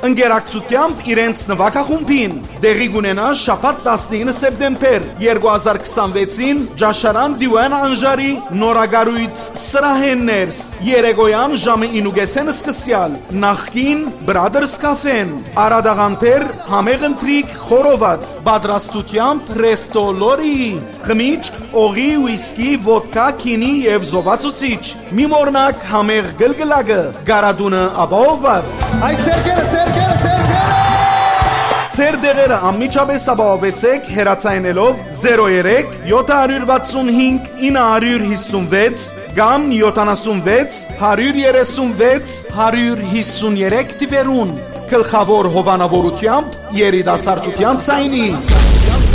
ընկերակցությամբ իրենց նվագախումբին։ Դեղի կունենա շաբաթ 19 սեպտեմբեր 2026-ին Ջաշարան Դիուան Անժարի նորագարույց սրահեններս երեկոյան ժամը 9:30 սկսյալ նախկին Brothers Cafe-ն Արադաղանտեր համեղ ընթրիք խորոված պատրաստությամբ Resto Lori խմիչք օղի ուիսկի ոդկա քինի եւ զովացուցիչ մի մորնակ համեղ գլգլակը գարադունը ապահովված Այ սերկերը Ձեր դեղերը անմիջապես ապահովեցեք հեռացայինելով 03 765 956 կամ 76 136 153 տիվերուն գլխավոր հովանավորությամբ երիտասարդության ցայնի